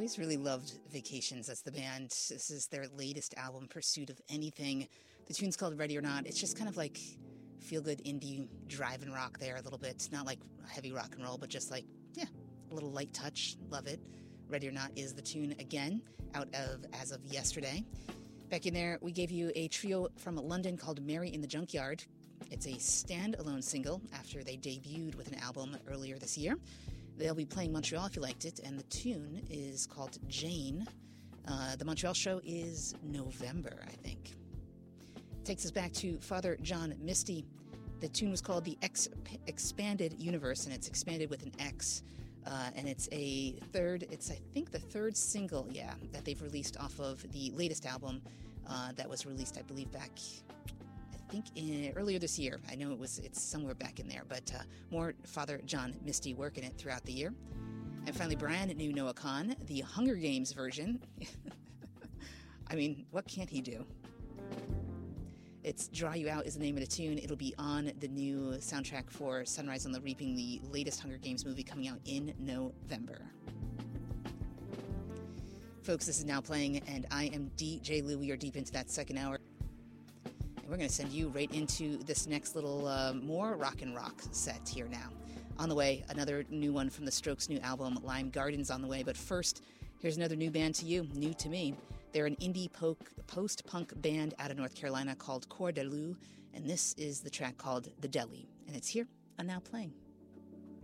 always really loved Vacations as the band. This is their latest album, Pursuit of Anything. The tune's called Ready or Not. It's just kind of like feel-good indie drive-in rock there a little bit. Not like heavy rock and roll, but just like, yeah, a little light touch. Love it. Ready or Not is the tune again, as of yesterday. Back in there, we gave you a trio from London called Mary in the Junkyard. It's a standalone single after they debuted with an album earlier this year. They'll be playing Montreal if you liked it, and the tune is called Jane. The Montreal show is November, I think. Takes us back to Father John Misty. The tune was called The Expanded Universe, and it's expanded with an X. And it's I think the third single, that they've released off of the latest album that was released, I believe, back, earlier this year. I know it's somewhere back in there, but more Father John Misty working it throughout the year. And finally, brand new Noah Kahan, the Hunger Games version. I mean, what can't he do? It's Draw You Out is the name of the tune. It'll be on the new soundtrack for Sunrise on the Reaping, the latest Hunger Games movie coming out in November. Folks, this is Now Playing, and I am DJ Lou. We are deep into that second hour. And we're going to send you right into this next little more rock and rock set here now. On the way, another new one from the Strokes' new album, Lime Garden's on the way. But first, here's another new band to you, new to me. They're an indie post-punk band out of North Carolina called Cordaloo, and this is the track called The Deli, and it's here on Now Playing.